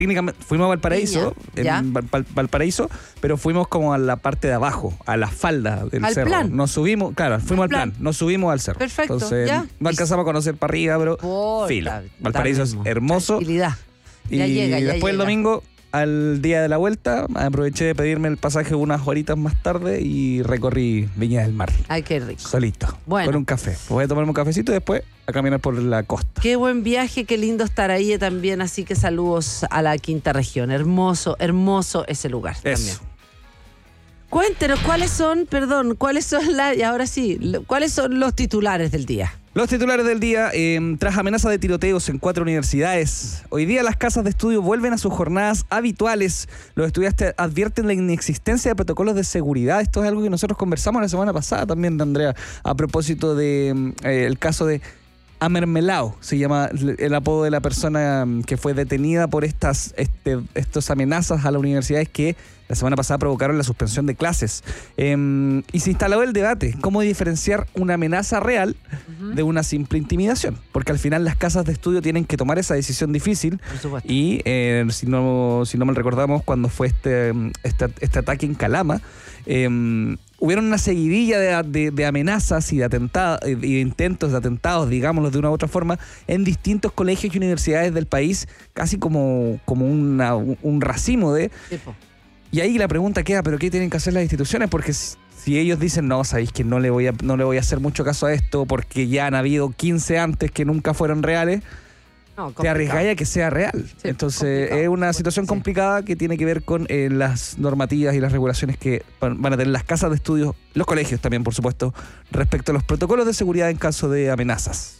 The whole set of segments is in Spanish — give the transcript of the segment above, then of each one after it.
técnicamente fuimos a Valparaíso, Valparaíso, pero fuimos como a la parte de abajo, a la falda del cerro. Plan. Nos subimos, claro, fuimos al plan, nos subimos al cerro. Perfecto. Entonces, ¿ya? no alcanzamos a conocer para arriba, pero filo. Valparaíso es hermoso. Tranquilidad. Y Ya llega, después el domingo, al día de la vuelta, aproveché de pedirme el pasaje unas horitas más tarde y recorrí Viña del Mar. Ay, qué rico. Solito. Bueno. Con un café. Voy a tomarme un cafecito y después a caminar por la costa. Qué buen viaje, qué lindo estar ahí también, así que saludos a la quinta región. Hermoso, hermoso ese lugar también. Eso. Cuéntenos, ¿cuáles son y ahora sí, cuáles son los titulares del día? Los titulares del día, tras amenaza de tiroteos en 4 universidades, hoy día las casas de estudio vuelven a sus jornadas habituales. Los estudiantes advierten la inexistencia de protocolos de seguridad. Esto es algo que nosotros conversamos la semana pasada también, Andrea, a propósito de el caso de Amermelao, se llama el apodo de la persona que fue detenida por estas amenazas a las universidades que la semana pasada provocaron la suspensión de clases. Y se instaló el debate, cómo diferenciar una amenaza real de una simple intimidación. Porque al final las casas de estudio tienen que tomar esa decisión difícil. Por supuesto. Y si no mal recordamos, cuando fue este ataque en Calama, hubieron una seguidilla de amenazas y de atentados, y de intentos de atentados, digámoslo de una u otra forma, en distintos colegios y universidades del país, casi como un racimo de... Tipo. Y ahí la pregunta queda, ¿pero qué tienen que hacer las instituciones? Porque si ellos dicen, no, sabéis que no le voy a hacer mucho caso a esto porque ya han habido 15 antes que nunca fueron reales, te arriesgáis a que sea real. Sí, entonces es una situación complicada que tiene que ver con las normativas y las regulaciones que van a tener las casas de estudios, los colegios también, por supuesto, respecto a los protocolos de seguridad en caso de amenazas.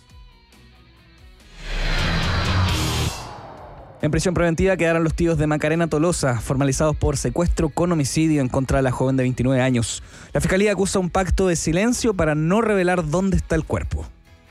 En prisión preventiva quedaron los tíos de Macarena Tolosa, formalizados por secuestro con homicidio en contra de la joven de 29 años. La Fiscalía acusa un pacto de silencio para no revelar dónde está el cuerpo.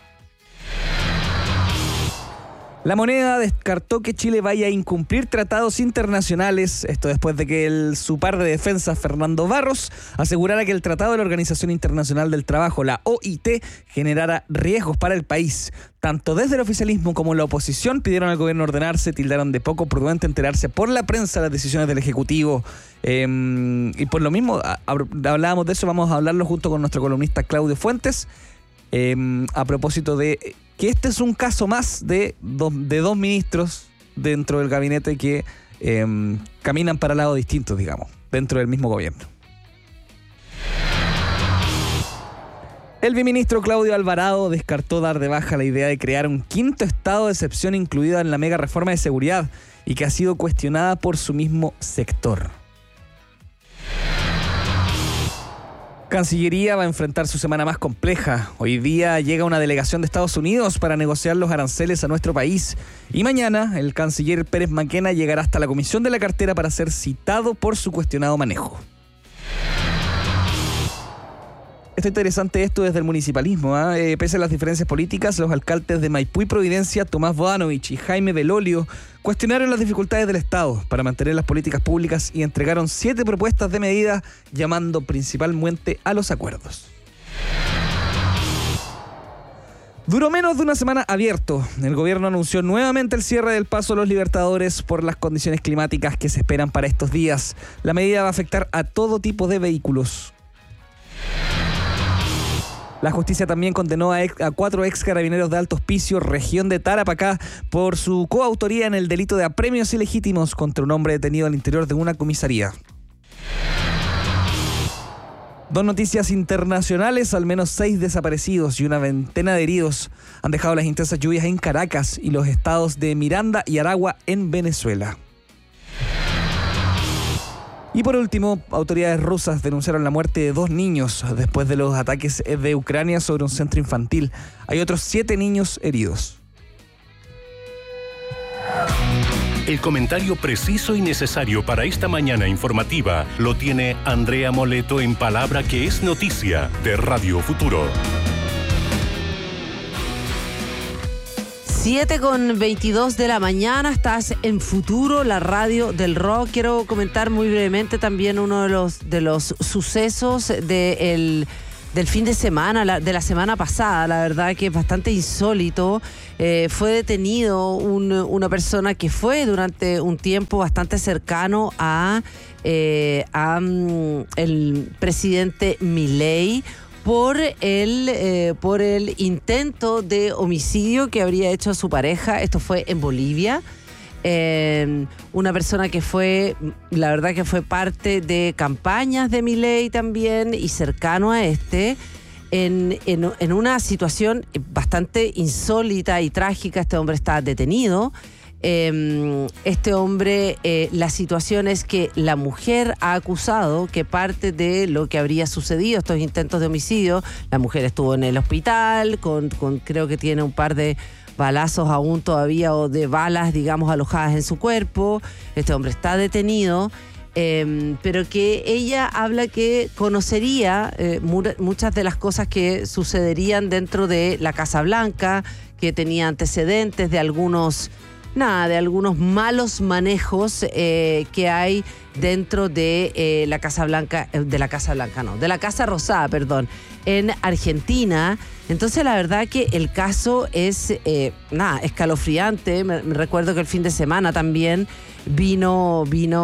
La Moneda descartó que Chile vaya a incumplir tratados internacionales, esto después de que su par de defensa, Fernando Barros, asegurara que el Tratado de la Organización Internacional del Trabajo, la OIT, generara riesgos para el país. Tanto desde el oficialismo como la oposición pidieron al gobierno ordenarse, tildaron de poco prudente enterarse por la prensa las decisiones del Ejecutivo. Y por lo mismo, hablábamos de eso, vamos a hablarlo junto con nuestro columnista Claudio Fuentes, a propósito de que este es un caso más de dos ministros dentro del gabinete que caminan para lados distintos, digamos, dentro del mismo gobierno. El viceministro Claudio Alvarado descartó dar de baja la idea de crear un quinto estado de excepción incluida en la mega reforma de seguridad y que ha sido cuestionada por su mismo sector. Cancillería va a enfrentar su semana más compleja. Hoy día llega una delegación de Estados Unidos para negociar los aranceles a nuestro país. Y mañana el canciller Pérez Maquena llegará hasta la Comisión de la Cartera para ser citado por su cuestionado manejo. Está interesante esto desde el municipalismo. Pese a las diferencias políticas, los alcaldes de Maipú y Providencia, Tomás Bodanovich y Jaime Belolio, cuestionaron las dificultades del Estado para mantener las políticas públicas y entregaron 7 propuestas de medidas, llamando principalmente a los acuerdos. Duró menos de una semana abierto. El gobierno anunció nuevamente el cierre del paso a los Libertadores por las condiciones climáticas que se esperan para estos días. La medida va a afectar a todo tipo de vehículos. La justicia también condenó a 4 ex carabineros de Alto Hospicio, región de Tarapacá, por su coautoría en el delito de apremios ilegítimos contra un hombre detenido al interior de una comisaría. 2 noticias internacionales, al menos 6 desaparecidos y una veintena de heridos han dejado las intensas lluvias en Caracas y los estados de Miranda y Aragua en Venezuela. Y por último, autoridades rusas denunciaron la muerte de 2 niños después de los ataques de Ucrania sobre un centro infantil. Hay otros 7 niños heridos. El comentario preciso y necesario para esta mañana informativa lo tiene Andrea Moleto en Palabra que es Noticia de Radio Futuro. 7:22 de la mañana, estás en Futuro, la radio del rock. Quiero comentar muy brevemente también uno de los sucesos del del fin de semana, de la semana pasada, la verdad que es bastante insólito. Fue detenido una persona que fue durante un tiempo bastante cercano a el presidente Milei por el intento de homicidio que habría hecho a su pareja. Esto fue en Bolivia. Una persona que fue, la verdad que fue parte de campañas de Milei también y cercano a en una situación bastante insólita y trágica. Este hombre está detenido. Este hombre, la situación es que la mujer ha acusado que parte de lo que habría sucedido, estos intentos de homicidio, la mujer estuvo en el hospital creo que tiene un par de balazos aún todavía o de balas, digamos, alojadas en su cuerpo. Este hombre está detenido, pero que ella habla que conocería muchas de las cosas que sucederían dentro de la Casa Blanca, que tenía antecedentes de algunos malos manejos que hay dentro de la Casa Blanca, de la Casa Rosada, perdón, en Argentina. Entonces la verdad que el caso es escalofriante. Me recuerdo que el fin de semana también vino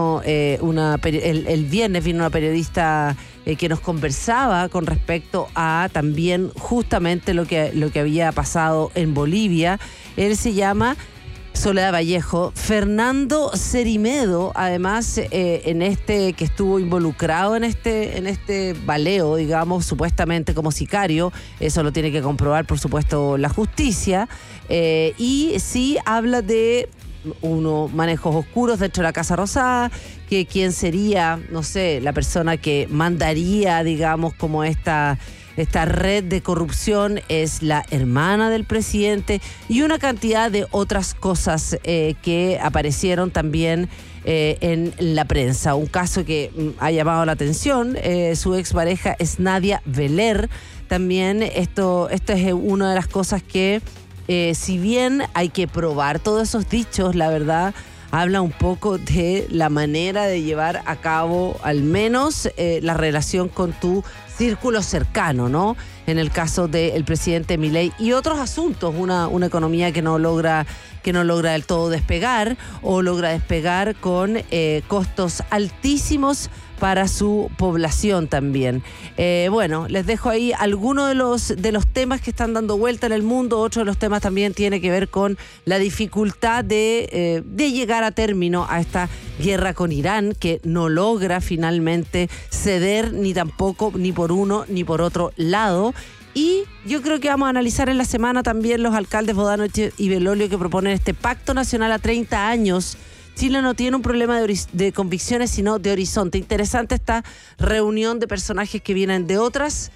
el viernes vino una periodista que nos conversaba con respecto a también justamente lo que había pasado en Bolivia. Él se llama Soledad Vallejo. Fernando Cerimedo, además, que estuvo involucrado en este baleo, digamos, supuestamente como sicario. Eso lo tiene que comprobar, por supuesto, la justicia. Y sí habla de unos manejos oscuros dentro de la Casa Rosada, que quién sería, no sé, la persona que mandaría, digamos, como esta red de corrupción es la hermana del presidente y una cantidad de otras cosas que aparecieron también en la prensa. Un caso que ha llamado la atención, su expareja es Nadia Veler. También esto es una de las cosas que, si bien hay que probar todos esos dichos, la verdad habla un poco de la manera de llevar a cabo al menos la relación con tu círculo cercano, ¿no? En el caso del presidente Milei y otros asuntos, una economía que no logra del todo despegar o logra despegar con costos altísimos para su población también. Bueno, les dejo ahí algunos de los temas que están dando vuelta en el mundo. Otro de los temas también tiene que ver con la dificultad de llegar a término a esta guerra con Irán, que no logra finalmente ceder ni tampoco ni por uno ni por otro lado. Y yo creo que vamos a analizar en la semana también los alcaldes Bodano y Belolio que proponen este pacto nacional a 30 años. Chile no tiene un problema de convicciones, sino de horizonte. Interesante esta reunión de personajes que vienen de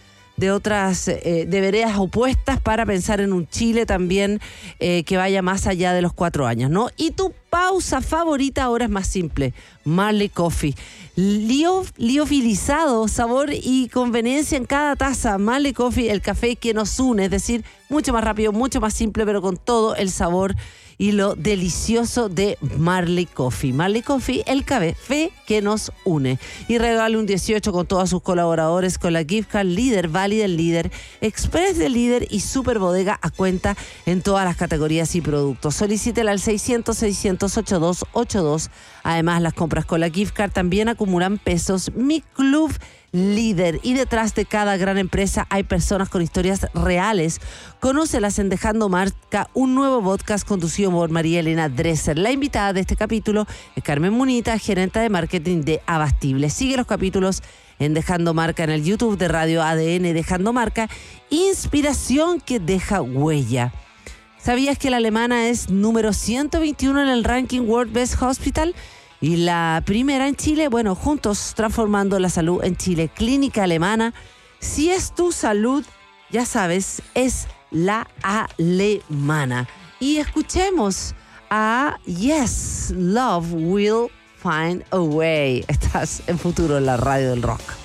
veredas opuestas para pensar en un Chile también que vaya más allá de los 4 años, ¿no? Y tu pausa favorita ahora es más simple: Marley Coffee. Liofilizado, sabor y conveniencia en cada taza. Marley Coffee, el café que nos une, es decir, mucho más rápido, mucho más simple, pero con todo el sabor y lo delicioso de Marley Coffee. Marley Coffee, el café que nos une. Y regale un 18 con todos sus colaboradores con la gift card Líder, válida del Líder, Express del Líder y Super Bodega a cuenta en todas las categorías y productos. Solicítela al 600-600-8282. Además, las compras con la gift card también acumulan pesos. Mi Club Líder. Y detrás de cada gran empresa hay personas con historias reales. Conócelas en Dejando Marca, un nuevo podcast conducido por María Elena Dresser. La invitada de este capítulo es Carmen Munita, gerente de marketing de Abastible. Sigue los capítulos en Dejando Marca en el YouTube de Radio ADN Dejando Marca. Inspiración que deja huella. ¿Sabías que la alemana es número 121 en el ranking World Best Hospital? Y la primera en Chile, bueno, juntos transformando la salud en Chile. Clínica Alemana. Si es tu salud, ya sabes, es la alemana. Y escuchemos a Yes, Love Will Find a Way. Estás en Futuro en la radio del rock.